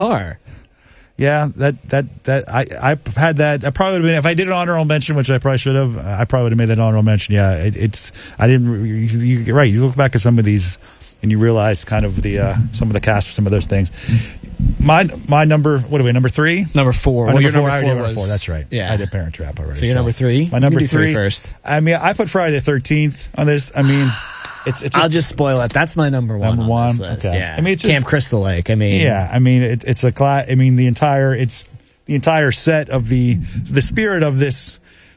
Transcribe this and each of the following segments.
Are. Yeah, I had that. I probably would have been, if I did an honorable mention, which I probably should have. I probably would have made that honorable mention. Yeah, I didn't. You're right. You look back at some of these, and you realize kind of the some of the cast for some of those things. My number. What are we? Number 3. Number 4. Well, your number number 4 was 4. That's right. Yeah, I did Parent Trap already. So your number 3. My number 3 first. I mean, I put Friday the 13th on this. I mean. I'll just spoil it. That's my number 1 on this list. Okay. Yeah. I mean, it's Camp Crystal Lake. I mean, yeah. I mean, it's a class. I mean, the entire set of the spirit of this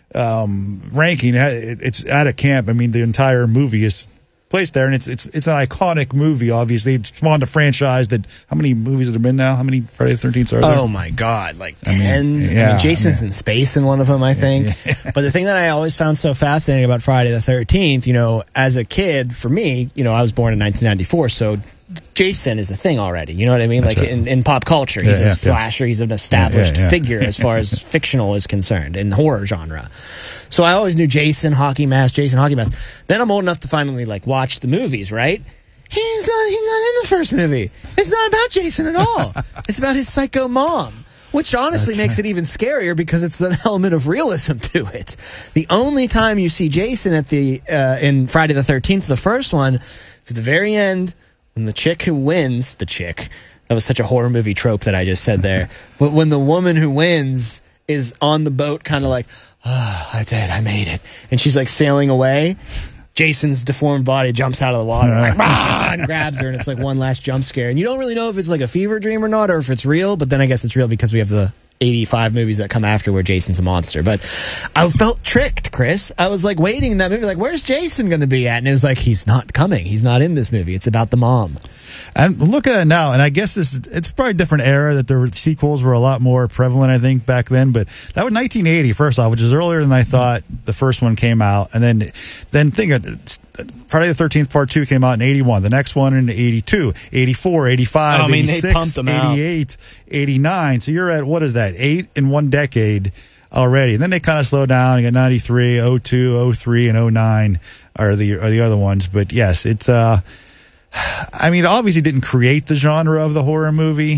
ranking. It's at a camp. I mean, the entire movie is placed there, and it's an iconic movie. Obviously, it's spawned a franchise. That how many movies have there been now? How many Friday the 13th are there? Oh my God, like 10. I mean, Jason's in space in one of them, I think. But the thing that I always found so fascinating about Friday the 13th, you know, as a kid, for me, you know, I was born in 1994, so Jason is a thing already. You know what I mean? That's like right. in pop culture, he's a slasher. He's an established figure as far as fictional is concerned in horror genre. So I always knew Jason, Hockey Mask. Then I'm old enough to finally like watch the movies, right? He's not in the first movie. It's not about Jason at all. It's about his psycho mom. Which honestly makes it even scarier because it's an element of realism to it. The only time you see Jason at the in Friday the 13th, the first one, is at the very end when the chick who wins, that was such a horror movie trope that I just said there. But when the woman who wins is on the boat, kind of like, oh, I did, I made it, and she's like sailing away. Jason's deformed body jumps out of the water like, and grabs her, and it's like one last jump scare. And you don't really know if it's like a fever dream or not, or if it's real, but then I guess it's real because we have the 85 movies that come after where Jason's a monster. But I felt tricked, Chris. I was like waiting in that movie, like, where's Jason going to be at? And it was like, he's not coming. He's not in this movie. It's about the mom. And look at it now, and I guess it's probably a different era that the sequels were a lot more prevalent, I think, back then. But that was 1980, first off, which is earlier than I thought the first one came out. And then think of Friday the 13th Part 2 came out in 81. The next one in 82, 84, 85, 86, they pumped them 88, 89. So you're at, what is that, 8 in one decade already. And then they kind of slow down. You got 93, 02, 03, and 09 are the other ones. But yes, it's... I mean, it obviously didn't create the genre of the horror movie,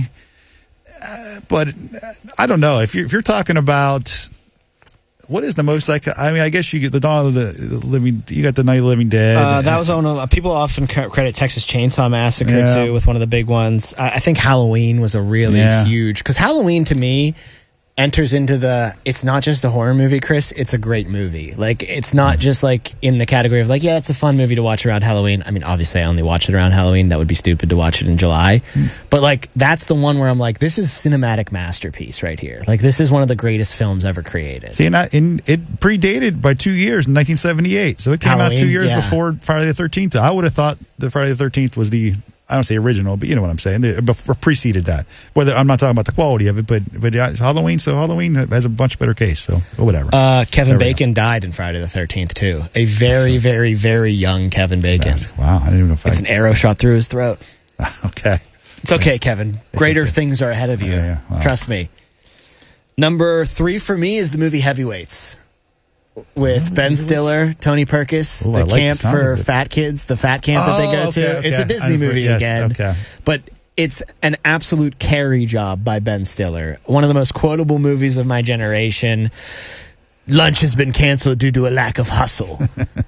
but I don't know if you're talking about what is the most like. I mean, I guess you get the Dawn of the Living. You got the Night of the Living Dead. That was one of people often credit Texas Chainsaw Massacre too with one of the big ones. I think Halloween was a really huge, because Halloween to me enters into it's not just a horror movie, Chris, it's a great movie. Like, it's not just like in the category of like, yeah, it's a fun movie to watch around Halloween. I mean, obviously I only watch it around Halloween. That would be stupid to watch it in July. But like, that's the one where I'm like, this is cinematic masterpiece right here. Like, this is one of the greatest films ever created. See, and it predated by 2 years in 1978. So it came Halloween, out 2 years before Friday the 13th. I would have thought that Friday the 13th was the, I don't say original, but you know what I'm saying. Preceded that. Whether I'm not talking about the quality of it, but it's Halloween. So Halloween has a much better case. So whatever. Kevin Bacon died in Friday the 13th too. A very, very, very young Kevin Bacon. Wow, I didn't even know if it's an arrow shot through his throat. Okay, it's okay, Kevin. Greater things are ahead of you. Wow. Trust me. Number 3 for me is the movie Heavyweights. With Ben Stiller, Tony Perkis, the camp for fat kids, the fat camp that they go to. Okay. It's a Disney movie again. Okay. But it's an absolute carry job by Ben Stiller. One of the most quotable movies of my generation. Lunch has been canceled due to a lack of hustle.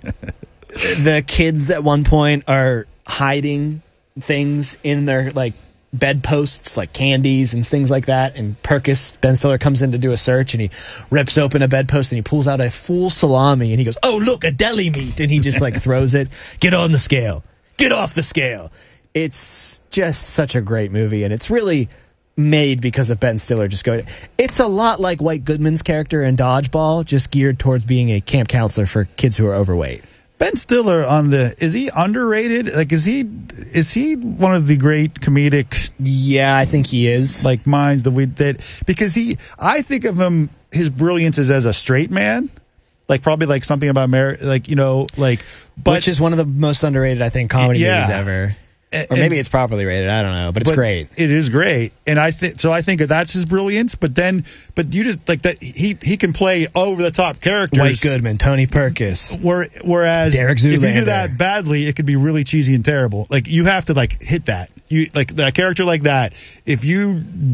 The kids at one point are hiding things in their like bedposts, like candies and things like that, and Ben Stiller comes in to do a search, and he rips open a bedpost and he pulls out a full salami, and he goes, oh look, a deli meat, and he just like throws it. Get on the scale, get off the scale. It's just such a great movie, and it's really made because of Ben Stiller just going. It's a lot like White Goodman's character in Dodgeball, just geared towards being a camp counselor for kids who are overweight. Ben Stiller is he underrated? Like, is he one of the great comedic? Yeah, I think he is. Like minds because I think of him, his brilliance is as a straight man, like probably like something about marriage, like, you know, like, but which is one of the most underrated, I think, comedy movies ever. Or maybe it's properly rated. I don't know, but it's great. It is great, and I think that's his brilliance. But you just like that he can play over the top characters. White Goodman, Tony Perkis. Whereas Derek Zoolander. If you do that badly, it could be really cheesy and terrible. Like, you have to like hit that. You like that character like that. If you